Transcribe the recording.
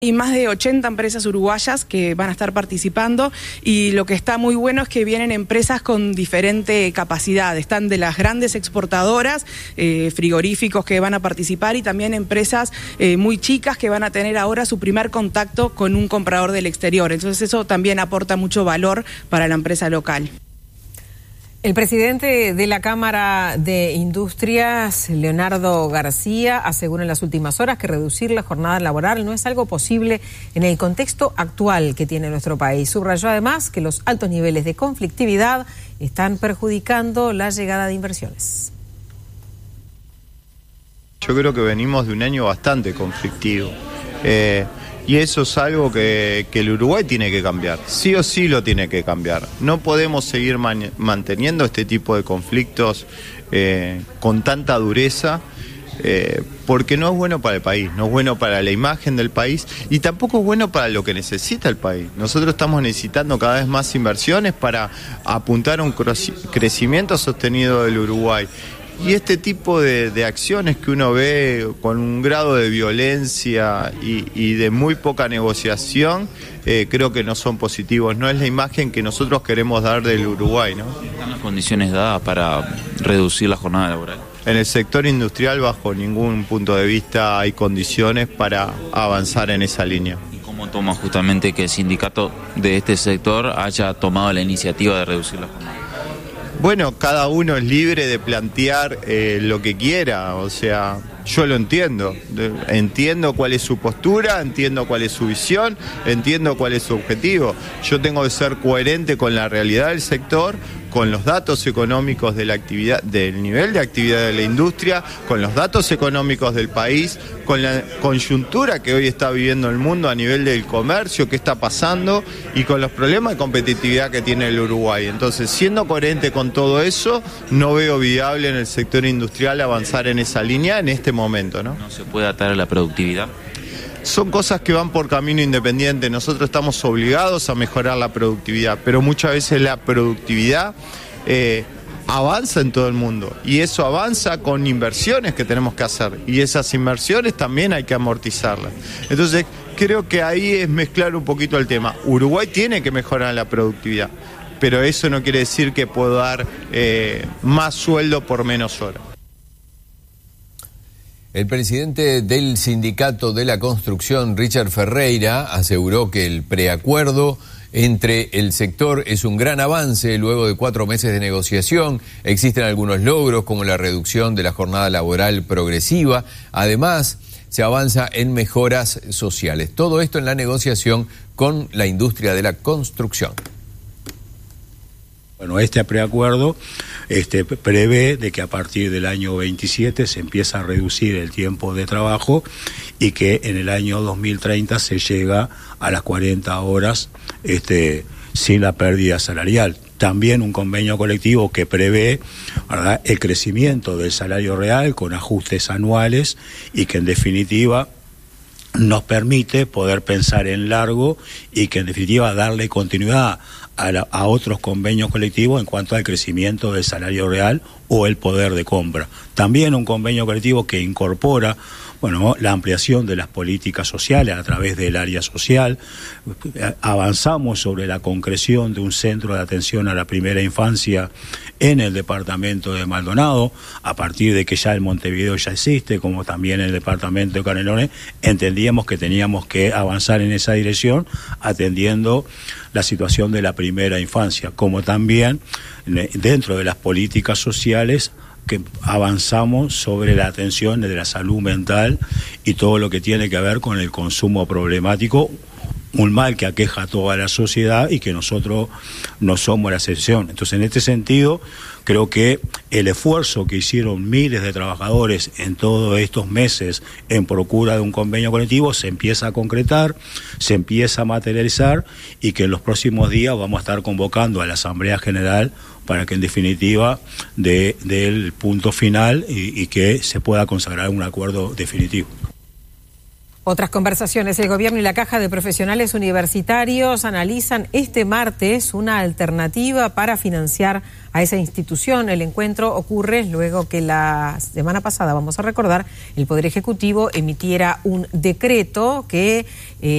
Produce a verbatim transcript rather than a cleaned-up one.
Hay más de ochenta empresas uruguayas que van a estar participando y lo que está muy bueno es que vienen empresas con diferente capacidad. Están de las grandes exportadoras, eh, frigoríficos que van a participar y también empresas eh, muy chicas que van a tener ahora su primer contacto con un comprador del exterior. Entonces eso también aporta mucho valor para la empresa local. El presidente de la Cámara de Industrias, Leonardo García, asegura en las últimas horas que reducir la jornada laboral no es algo posible en el contexto actual que tiene nuestro país. Subrayó además que los altos niveles de conflictividad están perjudicando la llegada de inversiones. Yo creo que venimos de un año bastante conflictivo. Eh... Y eso es algo que, que el Uruguay tiene que cambiar, sí o sí lo tiene que cambiar. No podemos seguir man, manteniendo este tipo de conflictos eh, con tanta dureza, eh, porque no es bueno para el país, no es bueno para la imagen del país y tampoco es bueno para lo que necesita el país. Nosotros estamos necesitando cada vez más inversiones para apuntar a un crecimiento sostenido del Uruguay. Y este tipo de, de acciones que uno ve con un grado de violencia y, y de muy poca negociación, eh, creo que no son positivos. No es la imagen que nosotros queremos dar del Uruguay, ¿no? ¿Están las condiciones dadas para reducir la jornada laboral? En el sector industrial, bajo ningún punto de vista, hay condiciones para avanzar en esa línea. ¿Y cómo toma justamente que el sindicato de este sector haya tomado la iniciativa de reducir la jornada? Bueno, cada uno es libre de plantear eh, lo que quiera, o sea, yo lo entiendo, entiendo cuál es su postura, entiendo cuál es su visión, entiendo cuál es su objetivo. Yo tengo que ser coherente con la realidad del sector, con los datos económicos de la actividad, del nivel de actividad de la industria, con los datos económicos del país, con la coyuntura que hoy está viviendo el mundo a nivel del comercio, qué está pasando y con los problemas de competitividad que tiene el Uruguay. Entonces, siendo coherente con todo eso, no veo viable en el sector industrial avanzar en esa línea en este momento, ¿no? ¿No se puede atar a la productividad? Son cosas que van por camino independiente. Nosotros estamos obligados a mejorar la productividad, pero muchas veces la productividad eh, avanza en todo el mundo y eso avanza con inversiones que tenemos que hacer y esas inversiones también hay que amortizarlas. Entonces creo que ahí es mezclar un poquito el tema. Uruguay tiene que mejorar la productividad, pero eso no quiere decir que puedo dar eh, más sueldo por menos horas. El presidente del Sindicato de la Construcción, Richard Ferreira, aseguró que el preacuerdo entre el sector es un gran avance luego de cuatro meses de negociación. Existen algunos logros como la reducción de la jornada laboral progresiva. Además, se avanza en mejoras sociales. Todo esto en la negociación con la industria de la construcción. Bueno, este preacuerdo este, prevé de que a partir del año veintisiete se empieza a reducir el tiempo de trabajo y que en el año dos mil treinta se llega a las cuarenta horas este, sin la pérdida salarial. También un convenio colectivo que prevé, ¿verdad?, el crecimiento del salario real con ajustes anuales y que en definitiva nos permite poder pensar en largo y que en definitiva darle continuidad a, la, a otros convenios colectivos en cuanto al crecimiento del salario real o el poder de compra. También un convenio colectivo que incorpora, bueno, la ampliación de las políticas sociales a través del área social. Avanzamos sobre la concreción de un centro de atención a la primera infancia en el departamento de Maldonado, a partir de que ya el Montevideo ya existe, como también el departamento de Canelones. Entendíamos que teníamos que avanzar en esa dirección, atendiendo la situación de la primera infancia, como también dentro de las políticas sociales que avanzamos sobre la atención de la salud mental y todo lo que tiene que ver con el consumo problemático, un mal que aqueja a toda la sociedad y que nosotros no somos la excepción. Entonces, en este sentido, creo que el esfuerzo que hicieron miles de trabajadores en todos estos meses en procura de un convenio colectivo se empieza a concretar, se empieza a materializar y que en los próximos días vamos a estar convocando a la Asamblea General para que en definitiva dé el punto final y, y que se pueda consagrar un acuerdo definitivo. Otras conversaciones. El gobierno y la Caja de Profesionales Universitarios analizan este martes una alternativa para financiar a esa institución. El encuentro ocurre luego que la semana pasada, vamos a recordar, el Poder Ejecutivo emitiera un decreto que... Eh,